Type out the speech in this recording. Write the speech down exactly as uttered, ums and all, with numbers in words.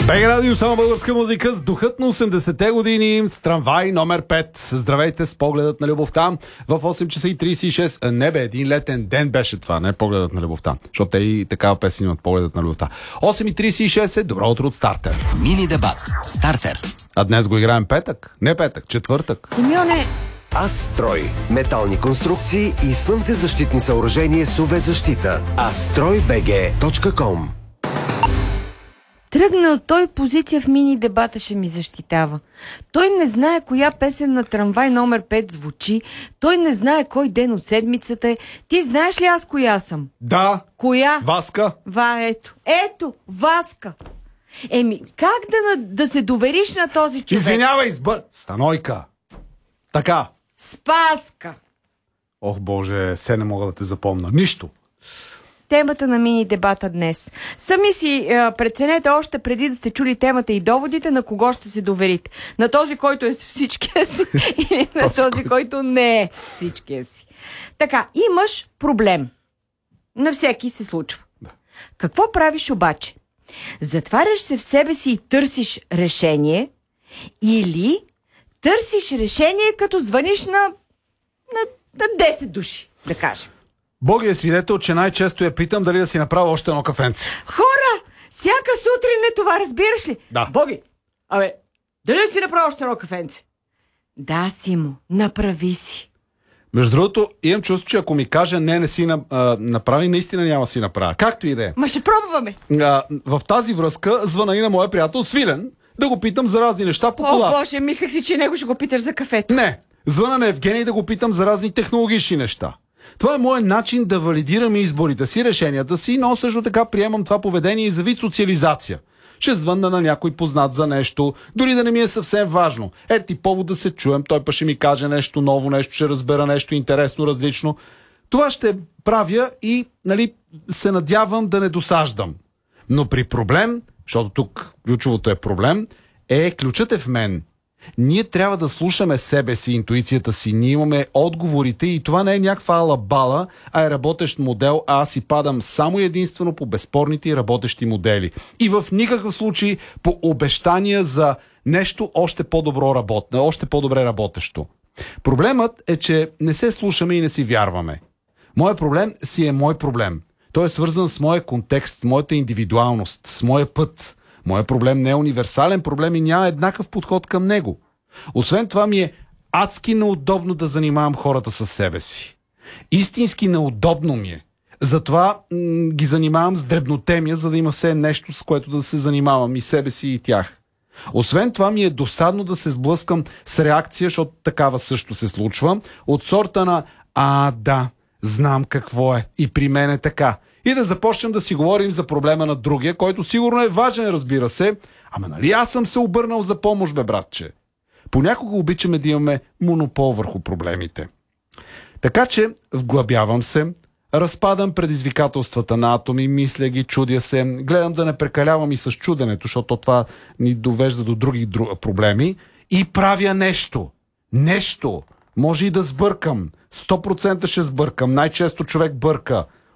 БГ Радио, само българска музика с духът на осемдесетте години с трамвай номер пет. Здравейте с погледът на любовта в осем часа и трийсет и шест. Не бе, един летен ден беше това, не погледът на любовта. Защото те и такава песен имат, погледът на любовта. осем и трийсет и шест е добро утро от Стартер. Мини дебат. Стартер. А днес го играем петък. Не петък, четвъртък. Симеоне, Астрой. Метални конструкции и слънцезащитни съоръжения с ю ви защита. астрой би джи точка ком. тръгнал той позиция в мини дебата ще ми защитава. Той не знае коя песен на трамвай номер пет звучи. Той не знае кой ден от седмицата е. Ти знаеш ли аз коя съм? Да. Коя? Васка. Ва, ето. Ето, Васка. Еми, как да, да се довериш на този човек? Извинявай, сбър... Станойка. Така. Спаска. Ох, боже, се не мога да те запомна. Нищо. Темата на мини дебата днес. Сами си е, преценете още преди да сте чули темата и доводите на кого ще се доверите. На този, който е с всичкия си или на този, който не е с всичкия си. Така, имаш проблем. На всеки се случва. Да. Какво правиш обаче? Затваряш се в себе си и търсиш решение или търсиш решение като звъниш на, на, на десет души, да кажем. Боги е свидетел, че най-често я питам дали да си направя още едно кафенце. Хора! Всяка сутрин е това, разбираш ли? Да. Боги, абе, дали си направи още едно кафенце? Да, Симо, направи си. Между другото, имам чувство, че ако ми каже не, не си а, направи, наистина няма да си направя. Както и да е. Ма ще пробваме. А, в тази връзка звъна и на моя приятел Свилен да го питам за разни неща по О, колата. Боже, мислех си, че него ще го питаш за кафето. Не, звъна на Евгений да го питам за разни технологични неща. Това е моят начин да валидирам изборите си, решенията си, но също така приемам това поведение и за вид социализация. Ще звънна на някой познат за нещо, дори да не ми е съвсем важно. Ето ти повод да се чуем, той па ще ми каже нещо ново, нещо ще разбера, нещо интересно, различно. Това ще правя и, нали, се надявам да не досаждам. Но при проблем, защото тук ключовото е проблем, е ключът е в мен. Ние трябва да слушаме себе си, интуицията си. Ние имаме отговорите и това не е някаква алабала, а е работещ модел, а аз си падам само единствено по безспорните и работещи модели. И в никакъв случай по обещания за нещо още по-добро работно, още по-добре работещо. Проблемът е, че не се слушаме и не си вярваме. Моят проблем си е мой проблем. Той е свързан с моя контекст, с моята индивидуалност, с моя път. Моят проблем не е универсален проблем и няма еднакъв подход към него. Освен това ми е адски неудобно да занимавам хората със себе си. Истински неудобно ми е. Затова м- ги занимавам с дребнотемия, за да има все нещо, с което да се занимавам и себе си и тях. Освен това ми е досадно да се сблъскам с реакция, защото такава също се случва, от сорта на «А, да, знам какво е и при мен е така». И да започнем да си говорим за проблема на другия, който сигурно е важен, разбира се. Ама нали аз съм се обърнал за помощ, бе, братче? Понякога обичаме да имаме монопол върху проблемите. Така че вглъбявам се, разпадам предизвикателствата на атоми, мисля ги, чудя се, гледам да не прекалявам и с чуденето, защото това ни довежда до други проблеми и правя нещо. Нещо. Може и да сбъркам. сто процента ще сбъркам. Най-често човек бърка.